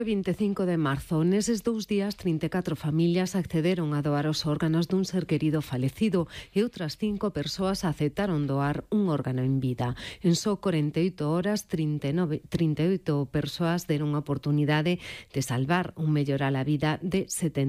25 de marzo, neses 2 días, 34 familias accederon a doar os órganos dun ser querido falecido e outras 5 persoas aceptaron doar un órgano en vida. En só 48 horas, 38 persoas deron a oportunidade de salvar ou mellorar a vida de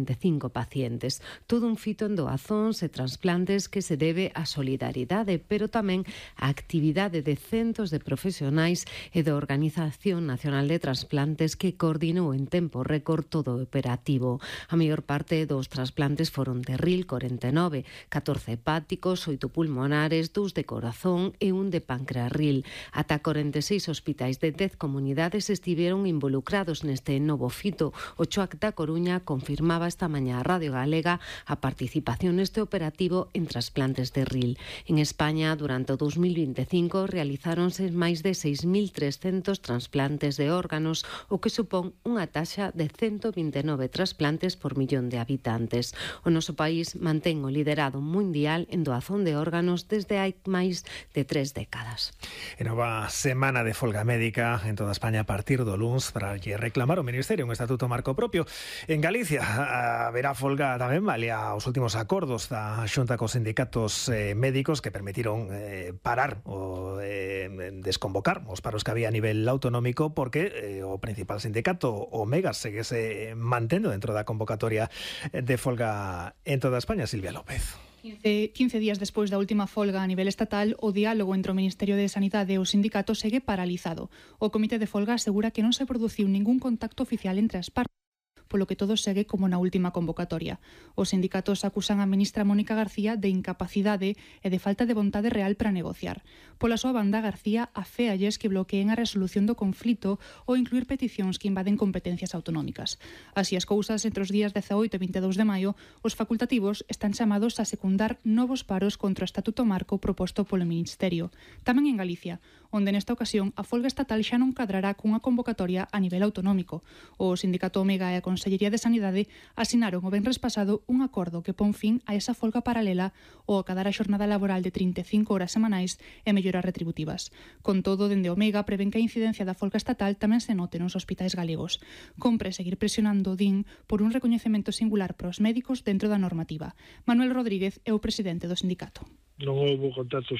75 pacientes. Todo un fito en doazóns e trasplantes que se debe á solidaridade, pero tamén á actividade de centos de profesionais e da Organización Nacional de Trasplantes que coordinou en tempo récord todo o operativo. A maior parte dos trasplantes foron de RIL 49, 14 hepáticos, 8 pulmonares, 2 de corazón e 1 de páncreas RIL. Ata 46 hospitais de 10 comunidades estiveron involucrados neste novo fito. O CHOAC da Coruña confirmaba esta mañá a Radio Galega a participación neste operativo en trasplantes de RIL. En España, durante o 2025, realizáronse máis de 6.300 trasplantes de órganos, o que supón unha taxa de 129 trasplantes por millón de habitantes. O noso país mantén o liderado mundial en doazón de órganos desde hai máis de 3 décadas. E nova semana de folga médica en toda España a partir do luns para lle reclamar ao Ministerio un estatuto marco propio. En Galicia haberá folga tamén malia os últimos acordos da Xunta cos sindicatos médicos que permitiron parar ou desconvocar os paros que había a nivel autonómico porque o principal sindicato, o Megas, seguese mantendo dentro da convocatoria de folga en toda España. Silvia López. 15 días despois da última folga a nivel estatal, o diálogo entre o Ministerio de Sanidade e os sindicatos segue paralizado. O Comité de Folga asegura que non se produciu ningún contacto oficial entre as partes, polo que todo segue como na última convocatoria. Os sindicatos acusan a ministra Mónica García de incapacidade e de falta de vontade real para negociar. Pola súa banda, García aféalles que bloqueen a resolución do conflito ou incluir peticións que invaden competencias autonómicas. Así as cousas, entre os días 18 e 22 de maio, os facultativos están chamados a secundar novos paros contra o Estatuto Marco proposto polo Ministerio. Tamén en Galicia, onde nesta ocasión a folga estatal xa non cadrará cunha convocatoria a nivel autonómico. O sindicato Omega e a Consellería de Sanidade asinaron o venres pasado un acordo que pon fin a esa folga paralela ou acadar a xornada laboral de 35 horas semanais e melloras retributivas. Con todo, dende Omega prevén que a incidencia da folga estatal tamén se note nos hospitais galegos. Compre seguir presionando, din, por un recoñecemento singular para os médicos dentro da normativa. Manuel Rodríguez é o presidente do sindicato. Non houve contactos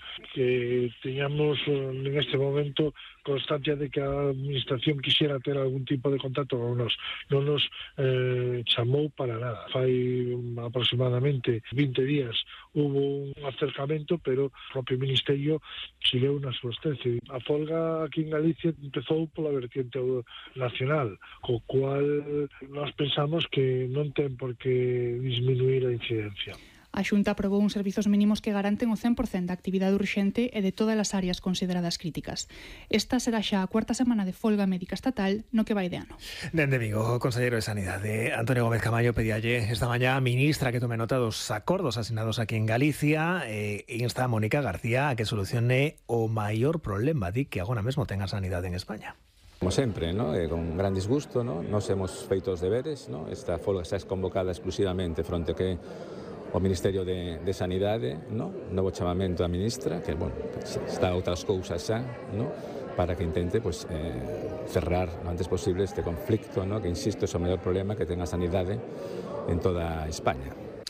que teñamos neste momento constancia de que a administración quixera ter algún tipo de contacto con nos. Non nos chamou para nada. Fai aproximadamente 20 días hubo un acercamento, pero o propio Ministerio segueu na súa estencia. A folga aquí en Galicia empezou pola vertiente nacional, co cual nós pensamos que non ten por que disminuir a incidencia. A Xunta aprobou uns servizos mínimos que garanten o 100% da actividade urxente e de todas as áreas consideradas críticas. Esta será xa a cuarta semana de folga médica estatal no que vai de ano. Dende Vigo, o conselleiro de Sanidade, Antonio Gómez Camayo, pedíalle esta mañá a ministra que tome nota dos acordos asinados aquí en Galicia e insta a Mónica García a que solucione o maior problema que agora mesmo ten a sanidade en España. Como sempre, ¿no? Con gran disgusto, ¿no? Nos hemos feito os deberes, ¿no? Esta folga está convocada exclusivamente fronte que o Ministerio de Sanidade, ¿no? Novo chamamento á ministra, que, bueno, está outras cousas xa, ¿no? Para que intente, pues, cerrar lo antes posible este conflicto, ¿no? Que, insisto, é o maior problema que ten a sanidade en toda España.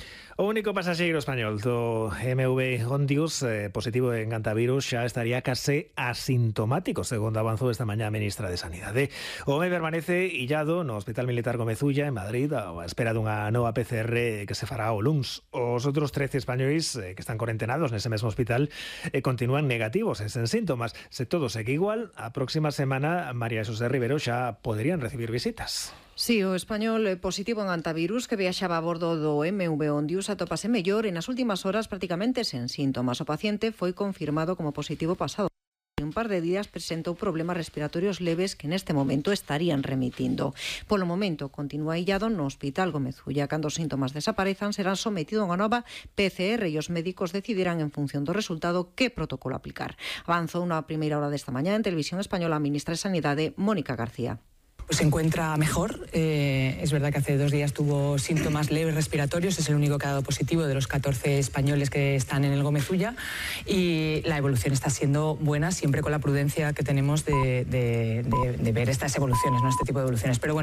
O único pasaxeiro español do MV Ondius positivo en hantavirus xa estaría case asintomático, segundo avanzou esta mañá a ministra de Sanidade. O home permanece illado no Hospital Militar Gomezulla en Madrid á espera dunha nova PCR que se fará o luns. Os outros 13 españois que están cuarentenados nese mesmo hospital continúan negativos e sen síntomas. Se todo segue igual, a próxima semana María Xosé Rivero xa poderían recibir visitas. Sí, o español positivo en hantavirus que viaxaba a bordo do MV Ondius atopase mellor e nas últimas horas prácticamente sen síntomas. O paciente foi confirmado como positivo pasado. Un par de días presentou problemas respiratorios leves que neste momento estarían remitindo. Polo momento continúa illado no Hospital Gomezulla. Cando os síntomas desaparezan serán sometidos a unha nova PCR e os médicos decidirán en función do resultado que protocolo aplicar. Avanzou na primeira hora desta mañá en Televisión Española a ministra de Sanidade, Mónica García. Se encuentra mejor. Es verdad que hace 2 días tuvo síntomas leves respiratorios, es el único que ha dado positivo de los 14 españoles que están en el Gomezulla, y la evolución está siendo buena, siempre con la prudencia que tenemos de ver estas evoluciones, ¿no? Este tipo de evoluciones. Pero bueno,